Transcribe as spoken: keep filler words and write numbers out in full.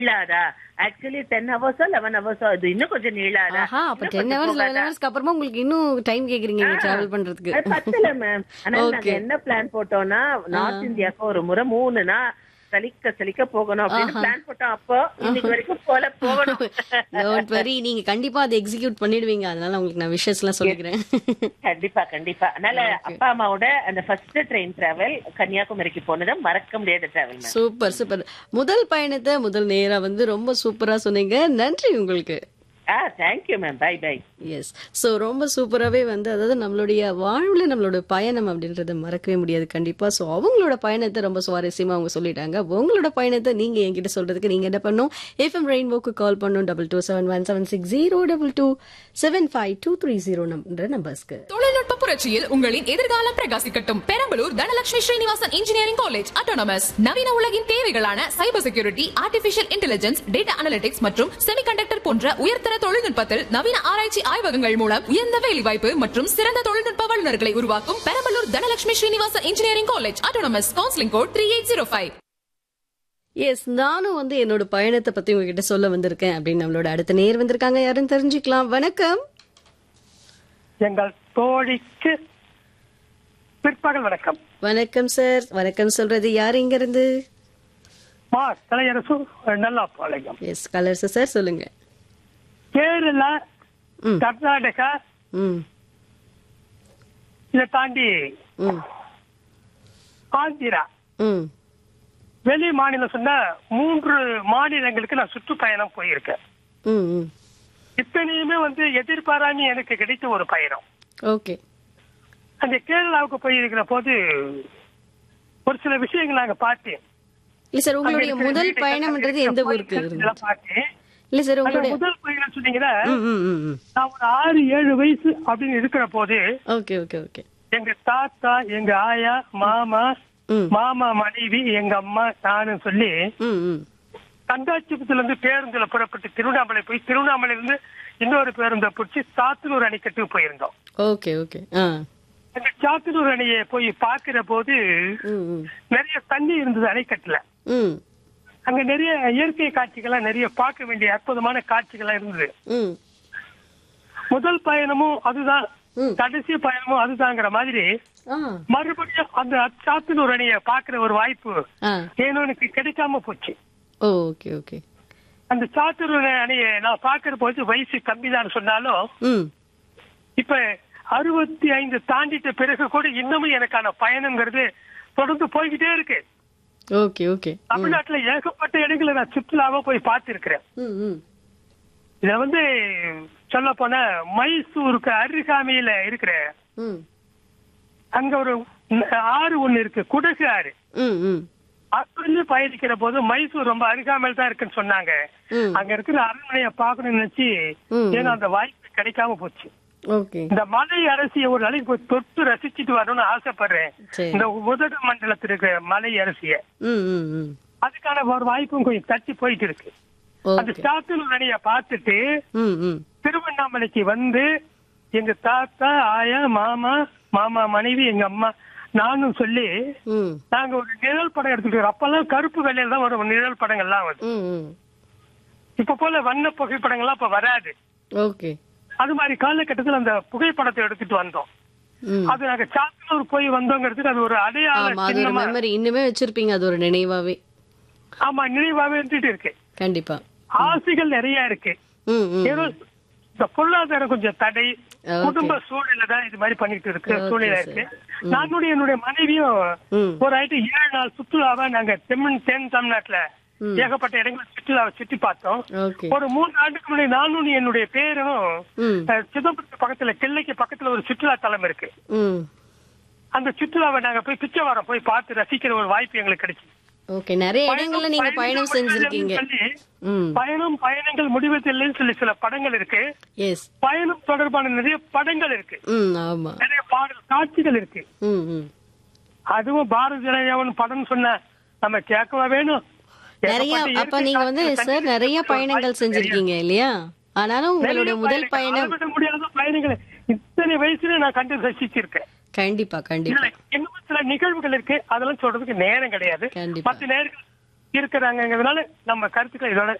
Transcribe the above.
நீளாதா? Actually ten ஹவர்ஸோ eleven ஹவர்ஸோ அது இன்னும் கொஞ்சம் நீளாதா? ஆஹா, அப்ப இன்னும் டென் கொஞ்சம் ஹவர்ஸ் லெவன் போகாதா? ஹவர்ஸ்க்கு அப்புறமா உங்களுக்கு இன்னும் டைம் கேக்குறீங்க டிராவல் பண்றதுக்கு. அது பத்தல மேம். ஆனா நாங்க ஓகே. என்ன பிளான் போட்டோம்னா நார்த் இந்தியாவுக்கு ஒரு முறை மூணுனா சலிக்க சலிக்க போகணும் அப்படின்னு ஆஹா. பிளான் போட்டோம். அப்போ இன்னைக்கு வரைக்கும் போல போகணும். டோன்ட் வரி, நீங்க கண்டிப்பா அதை எக்ஸிக்யூட் பண்ணிடுவீங்க. அதனால உங்களுக்கு நான் விஷஸ் எல்லாம் சொல்லிக்கிறேன். கண்டிப்பா கண்டிப்பா. அதனால அப்பா அம்மாவோட அந்த ஃபர்ஸ்ட் ட்ரெயின் டிராவல் கன்னியாகுமரிக்கு போனது மறக்க முடியாத டிராவல் மேம். Super super. முதல் பயணத்தை முதல் நேரா வந்து ரொம்ப சூப்பரா சொன்னீங்க. நன்றி உங்களுக்கு. ஆ thank you ma'am. By by. S. So ரொம்ப சூப்பராகவே வந்து அதாவது நம்மளுடைய வாழ்வில் நம்மளோட பயணம் அப்படின்றத மறக்கவே முடியாது கண்டிப்பாக. ஸோ அவங்களோட பயணத்தை ரொம்ப சுவாரஸ்யமாக அவங்க சொல்லிட்டாங்க. உங்களோட பயணத்தை நீங்கள் என்கிட்ட சொல்கிறதுக்கு நீங்கள் என்ன பண்ணணும்? எஃப்எம் ரெயின்போக்கு கால் பண்ணணும். Double two seven one seven six zero double two seven five two three zero number நம்பர்ஸ்க்கு. தொழில்நுட்ப புரட்சியில் உங்களின் எதிர்காலம் பிரகாசிக்கட்டும். Perambalur Dhanalakshmi Srinivasan engineering college autonomous நவீன உலகின் தேவைகளான cyber security, artificial intelligence, data analytics மற்றும் செமிகண்டக்டர் போன்ற உயர்தர தொழில்நுட்பத்தில் நவீன ஆராய்ச்சி ஆய்வகங்கள் மூலம் உயர்ந்த வேலைவாய்ப்பு மற்றும் சிறந்த தொழில்நுட்ப வல்லுநர்களை உருவாக்கும் Perambalur Dhanalakshmi Srinivasan engineering college autonomous. Counselling code three eight zero five. S, நானும் வந்து என்னோட பயணத்தை பத்தி உங்ககிட்ட சொல்ல வந்திருக்கேன் அப்படின்னு நம்மளோட அடுத்த நேர் வந்திருக்காங்க. யாருன்னு தெரிஞ்சுக்கலாம். வணக்கம். எங்கள் தோழிக்கு பிற்பகல் வணக்கம். வணக்கம் சார். வணக்கம் சொல்றது யாரு இங்க இருந்து? மா தலையரசு நல்லா பாளையம். எஸ் கலர்ஸ் சார் சொல்லுங்க. கேரளா, ம். கர்நாடகா ம் இதை தாண்டி ம் ஆந்திரா, ம் வெளி மாநிலம் சொன்ன மூன்று மாநிலங்களுக்கு நான் சுற்றுப்பயணம் போயிருக்கேன். ம் ம் இத்தனையுமே வந்து எதிர்பாராம எனக்கு கிடைத்த ஒரு பயணம். ஓகே. அந்த கேரளாவுக்கு போயிருக்கிற போது ஒரு சில விஷயங்கள் நாங்க பார்த்தேன். இல்ல சார், உங்களுடைய முதல் பயணம்ன்றது எந்த ஊருக்கு இருந்துச்சு? பார்த்தேன். இல்ல சார், அந்த உங்களுடைய முதல் பயணம் சொன்னீங்கன்னா ம் ம் ம் ம் நான் ஒரு ஆறு ஏழு வயசு அப்படின்னு இருக்கிற போது ஓகே ஓகே ஓகே. எங்க தாத்தா, எங்க ஆயா, மாமா, ம் மாமா மனைவி, எங்க அம்மா, நானும் சொல்லி ம் ம் கண்டாச்சிபுரத்துல இருந்து பேருந்துல புறப்பட்டு திருவண்ணாமலை போய் திருவண்ணாமலை இருந்து இன்னொரு பேருந்தை பிடிச்சி சாத்தனூர் அணைக்கட்டுக்கு போயிருந்தோம். Okay okay. ஆ அந்த சாத்தனூர் அணையை போய் பாக்குற போது ம் ம் நிறைய தண்ணி இருந்தது அணைக்கட்டுல. ம் அங்க நிறைய இயற்கை காட்சிகள்லாம் நிறைய பார்க்க வேண்டிய அற்புதமான காட்சிகள்லாம் இருந்தது. ம் முதல் பயணமும் அதுதான், ம். கடைசி பயணமும் அதுதாங்கிற மாதிரி ஆ மறுபடியும் அந்த சாத்தனூர் அணையை பாக்குற ஒரு வாய்ப்பு ஆ ஏனோ எனக்கு கிடைக்காம போச்சு. Okay okay. அந்த சாத்தனூர் அணையை நான் பாக்குற போது வயசு கம்மிதான் சொன்னாலும் ம் இப்ப அறுபத்தி ஐந்து தாண்டிட்ட பிறகு கூட இன்னமும் எனக்கான பயணங்கிறது தொடர்ந்து போய்கிட்டே இருக்கு. Okay okay. தமிழ்நாட்டுல ஏகப்பட்ட இடங்களை நான் சுற்றுலாவா போய் பார்த்திருக்கிறேன். ம் ம் இத வந்து சொல்ல போனா மைசூருக்கு அருகாமையில இருக்கிற ம் அங்க ஒரு ஆறு ஒண்ணு இருக்கு, குடகு ஆறு. ம் ம் அப்படி பயணிக்கிற போது மைசூர் ரொம்ப அருகாமையில் தான் இருக்குன்னு சொன்னாங்க. ம் அங்க இருக்கிற அரண்மனையை பார்க்கணும்னு நினைச்சு ம். ஏன்னா அந்த வாய்ப்பு கிடைக்காம போச்சு. ஓகே. இந்த மலை அரசியை ஒரு நாளைக்கு போய் தொட்டு ரசிச்சுட்டு வரணும்னு ஆசைப்படுறேன். சரி. இந்த உதடு மண்டலத்தில் இருக்கிற மலை அரசிய ம் ம் ம் அதுக்கான ஒரு வாய்ப்பும் கொஞ்சம் தட்டி போயிட்டு இருக்கு. அந்த ஓகே. சாத்தனூர் அணையை பார்த்துட்டு ம் ம் திருவண்ணாமலைக்கு வந்து எங்க தாத்தா, ஆயா, மாமா, மாமா மனைவி, எங்க அம்மா, நானும் சொல்லி ம் நாங்க ஒரு நிழல் படம் எடுத்துட்டு அப்பெல்லாம் கருப்பு வெள்ளையில தான் வரும் நிழல் படங்கள்லாம் வரும். ம் ம் இப்ப போல வண்ண புகைப்படங்கள்லாம் இப்ப வராது. ஓகே. அது மாதிரி காலகட்டத்தில் அந்த புகைப்படத்தை எடுத்துட்டு வந்தோம். ம் அது நாங்க சாத்தனூர் போய் வந்தோங்கிறதுக்கு அது ஒரு அடையாள ஆமா, அது ஒரு சின்னமா, மெமரி இன்னுமே வச்சிருப்பீங்க. அது ஒரு நினைவாவே. ஆமா, நினைவாவே இருந்துட்டு இருக்கு. கண்டிப்பா. ஆசைகள் நிறைய இருக்கு. ம் ம் ஏதோ இந்த பொருளாதாரம் கொஞ்சம் தடை, Okay. குடும்ப சூழ்நிலை தான் இது மாதிரி பண்ணிட்டு இருக்கு. Okay, சூழ்நிலை sir. இருக்கு. நானுடைய என்னுடைய மனைவியும் ம் ஒரு ஆயிட்டு ஏழு நாள் சுற்றுலாவா நாங்க தென் தென் தமிழ்நாட்டுல ம். ஏகப்பட்ட இடங்கள் சுற்றுலாவை சுற்றி பார்த்தோம். ஓகே. ஒரு மூணு ஆண்டுக்கு முன்னாடி நானும் என்னுடைய பேரும் ம் அஹ், சிதம்பரத்து பக்கத்துல கிள்ளைக்கு பக்கத்துல ஒரு சுற்றுலா தலம் இருக்கு. ம் அந்த சுற்றுலாவை நாங்க போய் பிச்சைவாரம் போய் பார்த்து ரசிக்கிற ஒரு வாய்ப்பு எங்களுக்கு கிடைச்சு. ஓகே. நிறைய இடங்கள்ல நீங்க பயணம் செஞ்சிருக்கீங்க. ம் பயணம் பயணங்கள் முடிவதில்லைன்னு சொல்லி சில படங்கள் இருக்கு. எஸ். பயணம் தொடர்பான நிறைய படங்கள் இருக்கு. ம் ஆமா. நிறைய பாடல் காட்சிகள் இருக்கு. ம் ம் அதுவும் பாரதி ஜனதாவின் படம் சொன்ன நம்ம கேட்கவா வேணும். நிறைய அப்ப நீங்க வந்து சார் நிறைய பயணங்கள் செஞ்சிருக்கீங்க இல்லையா? ஆனாலும் உங்களுடைய முதல் பயணம் அளவிட முடியாத பயணங்கள் இத்தனை வயசுல நான் கண்டு ரசிச்சிருக்கேன். கண்டிப்பா கண்டிப்பா இதுல இன்னும் சில நிகழ்வுகள் இருக்கு, அதெல்லாம் சொல்றதுக்கு நேரம் கிடையாது. கண்டிப்பா. மத்த நேரங்கள் இருக்கிறாங்கிறதுனால நம்ம கருத்துக்களை இதோட